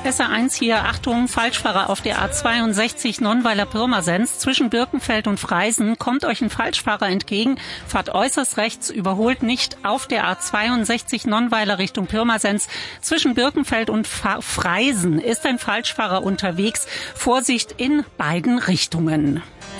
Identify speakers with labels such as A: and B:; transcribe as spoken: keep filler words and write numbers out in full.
A: S R eins hier, Achtung, Falschfahrer auf der A zweiundsechzig Nonnweiler-Pirmasens. Zwischen Birkenfeld und Freisen kommt euch ein Falschfahrer entgegen. Fahrt äußerst rechts, überholt nicht auf der A zweiundsechzig Nonnweiler Richtung Pirmasens. Zwischen Birkenfeld und Freisen ist ein Falschfahrer unterwegs. Vorsicht in beiden Richtungen.